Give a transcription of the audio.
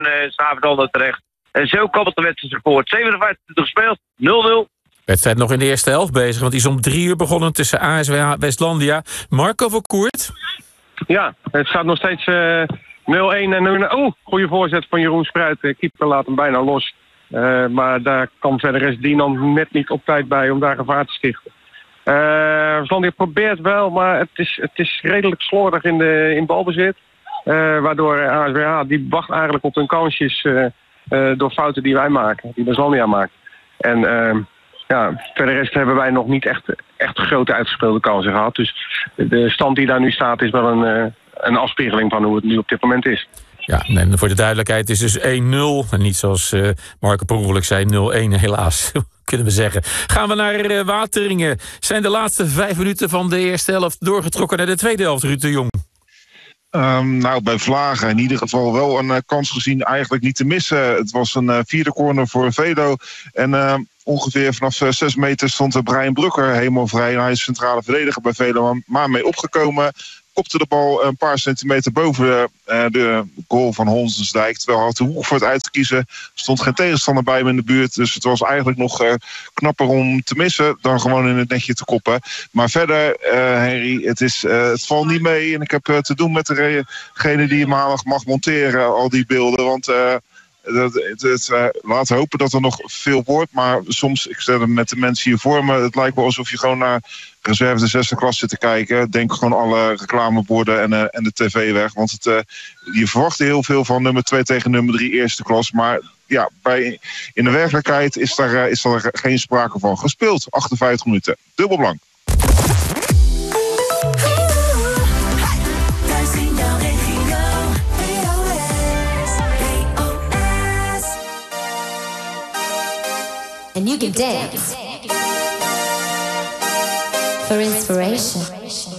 Savendal terecht. En zo kwam het de wedstrijd gescoord. 57 gespeeld, 0-0. Wedstrijd nog in de eerste helft bezig, want die is om 3 uur begonnen tussen ASWA Westlandia. Marco Verkoert. Ja, het staat nog steeds 0-1 en goede voorzet van Jeroen Spruit. De keeper laat hem bijna los. Maar daar kan verder rest Dienan net niet op tijd bij om daar gevaar te stichten. Westlandia probeert wel, maar het is redelijk slordig in balbezit. Waardoor ASWA die wacht eigenlijk op hun kansjes door fouten die wij maken, die Westlandia maakt. En verder rest hebben wij nog niet echt grote uitgespeelde kansen gehad. Dus de stand die daar nu staat is wel een afspiegeling van hoe het nu op dit moment is. Ja, en voor de duidelijkheid is dus 1-0. En niet zoals Marco per ongeluk zei, 0-1 helaas, kunnen we zeggen. Gaan we naar Wateringen. Zijn de laatste 5 minuten van de eerste helft doorgetrokken naar de tweede helft, Ruud de Jong? Bij Vlagen in ieder geval wel een kans gezien eigenlijk niet te missen. Het was een vierde corner voor Vedo. En ongeveer vanaf 6 meter stond Brian Brucker helemaal vrij. Hij is centrale verdediger bij Vedo, maar mee opgekomen. Kopte de bal een paar centimeter boven de goal van Honsensdijk. Terwijl hij had de hoek voor het uit te kiezen. Er stond geen tegenstander bij hem in de buurt. Dus het was eigenlijk nog knapper om te missen dan gewoon in het netje te koppen. Maar verder, Henry, het valt niet mee. En ik heb te doen met degene die maandag mag monteren, al die beelden. Want laat hopen dat er nog veel wordt. Maar soms, ik zet hem met de mensen hier voor me, het lijkt wel alsof je gewoon naar reserve de 6e klas zit te kijken. Denk gewoon alle reclameborden en de tv weg. Want je verwacht heel veel van nummer 2 tegen nummer 3 eerste klas. Maar ja, in de werkelijkheid is daar geen sprake van. Gespeeld, 58 minuten. Dubbelblank. And you can dance for inspiration.